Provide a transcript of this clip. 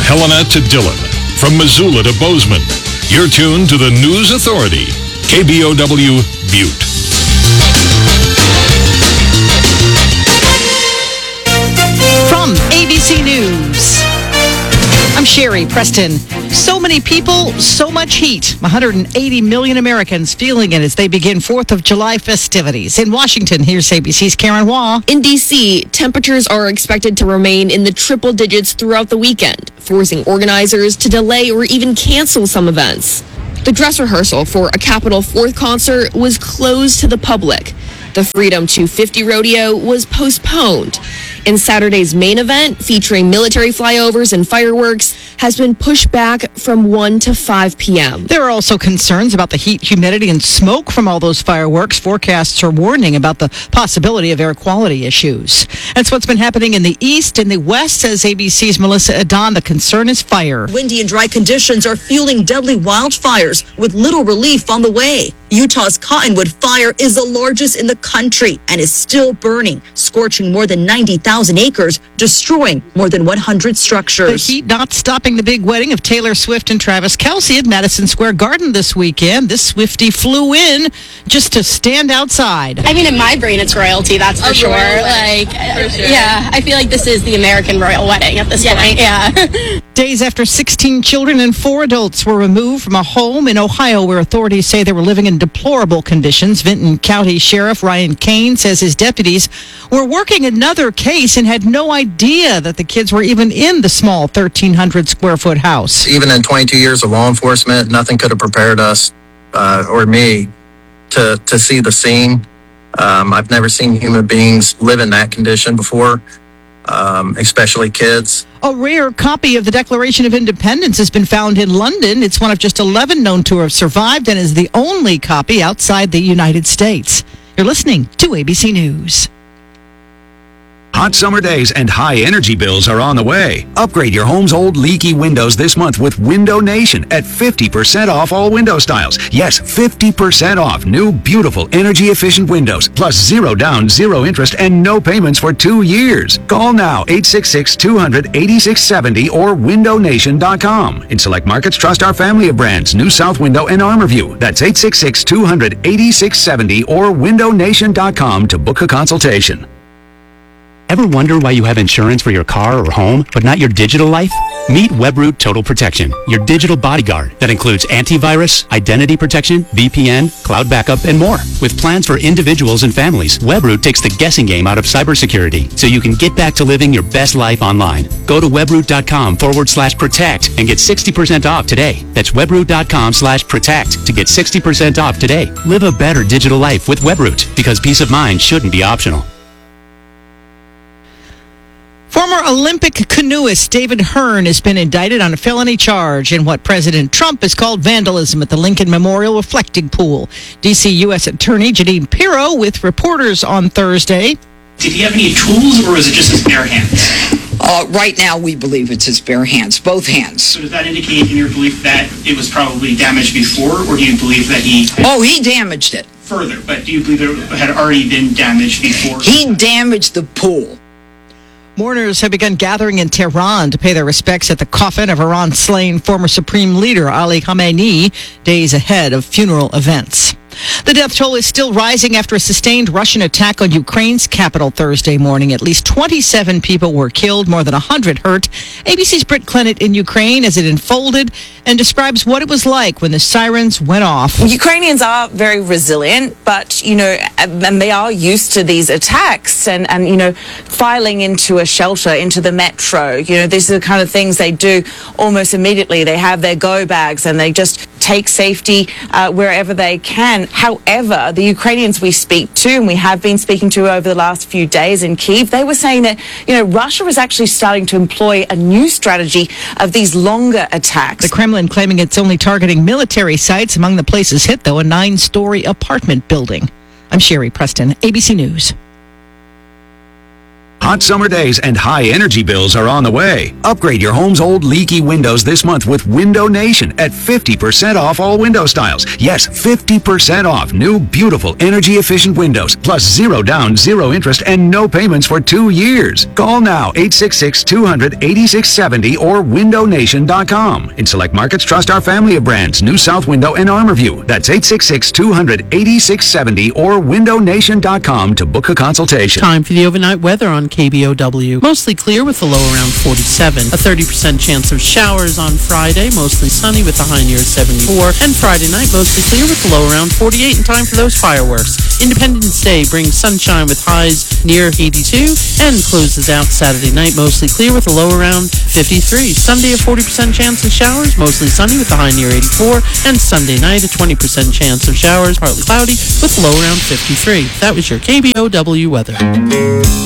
Helena to Dillon, from Missoula to Bozeman. You're tuned to the News Authority, KBOW Butte. From ABC News, I'm Sherry Preston. So many people, so much heat. 180 million Americans feeling it as they begin 4th of July festivities. In Washington, here's ABC's Karen Waugh. In D.C., temperatures are expected to remain in the triple digits throughout the weekend, forcing organizers to delay or even cancel some events. The dress rehearsal for a Capitol 4th concert was closed to the public. The Freedom 250 rodeo was postponed. And Saturday's main event, featuring military flyovers and fireworks, has been pushed back from 1 to 5 p.m. There are also concerns about the heat, humidity, and smoke from all those fireworks. Forecasts are warning about the possibility of air quality issues. That's what's been happening in the east and the west, says ABC's Melissa Adon. The concern is fire. Windy and dry conditions are fueling deadly wildfires with little relief on the way. Utah's Cottonwood fire is the largest in the country and is still burning, scorching more than 90,000 acres, destroying more than 100 structures. The heat not stopping the big wedding of Taylor Swift and Travis Kelce at Madison Square Garden this weekend. This Swiftie flew in just to stand outside. I mean, in my brain, it's royalty, that's for sure. Yeah, I feel like this is the American royal wedding at this point. Yeah. Days after 16 children and 4 adults were removed from a home in Ohio where authorities say they were living in deplorable conditions. Vinton County Sheriff Ryan Kane says his deputies were working another case and had no idea that the kids were even in the small 1,300 square foot house. Even in 22 years of law enforcement, nothing could have prepared us or me to see the scene. I've never seen human beings live in that condition before. Especially kids. A rare copy of the Declaration of Independence has been found in London. It's one of just 11 known to have survived and is the only copy outside the United States. You're listening to ABC News. Hot summer days and high energy bills are on the way. Upgrade your home's old leaky windows this month with Window Nation at 50% off all window styles. Yes, 50% off new, beautiful, energy-efficient windows, plus 0 down, 0 interest, and no payments for 2 years. Call now, 866-200-8670 or windownation.com. In select markets, trust our family of brands, New South Window and ArmorView. That's 866-200-8670 or windownation.com to book a consultation. Ever wonder why you have insurance for your car or home, but not your digital life? Meet Webroot Total Protection, your digital bodyguard that includes antivirus, identity protection, VPN, cloud backup, and more. With plans for individuals and families, Webroot takes the guessing game out of cybersecurity so you can get back to living your best life online. Go to webroot.com/protect and get 60% off today. That's webroot.com/protect to get 60% off today. Live a better digital life with Webroot, because peace of mind shouldn't be optional. Former Olympic canoeist David Hearn has been indicted on a felony charge in what President Trump has called vandalism at the Lincoln Memorial Reflecting Pool. D.C. U.S. Attorney Jeanine Pirro with reporters on Thursday. Did he have any tools, or is it just his bare hands? Right now, we believe it's his bare hands, both hands. So does that indicate in your belief that it was probably damaged before, or do you believe that he... he damaged it. Further, but do you believe it had already been damaged before? He damaged the pool. Mourners have begun gathering in Tehran to pay their respects at the coffin of Iran's slain former Supreme Leader Ali Khamenei, days ahead of funeral events. The death toll is still rising after a sustained Russian attack on Ukraine's capital Thursday morning. At least 27 people were killed, more than 100 hurt. ABC's Britt Clennett in Ukraine as it unfolded and describes what it was like when the sirens went off. Ukrainians are very resilient, but, and they are used to these attacks and filing into a shelter, into the metro. These are the kind of things they do almost immediately. They have their go bags and they just take safety wherever they can. However, the Ukrainians we speak to, and we have been speaking to over the last few days in Kyiv, they were saying that, Russia is actually starting to employ a new strategy of these longer attacks. The Kremlin claiming it's only targeting military sites. Among the places hit, though, a 9-story apartment building. I'm Sherry Preston, ABC News. Hot summer days and high energy bills are on the way. Upgrade your home's old leaky windows this month with Window Nation at 50% off all window styles. Yes, 50% off new, beautiful, energy-efficient windows, plus 0 down, 0 interest, and no payments for 2 years. Call now, 866-200-8670 or windownation.com. In select markets, trust our family of brands, New South Window and ArmorView. That's 866-200-8670 or windownation.com to book a consultation. Time for the overnight weather on KBOW. Mostly clear with a low around 47. A 30% chance of showers on Friday, mostly sunny with a high near 74. And Friday night, mostly clear with a low around 48. And time for those fireworks. Independence Day brings sunshine with highs near 82 and closes out Saturday night, mostly clear with a low around 53. Sunday, a 40% chance of showers, mostly sunny with a high near 84. And Sunday night, a 20% chance of showers, partly cloudy with a low around 53. That was your KBOW weather.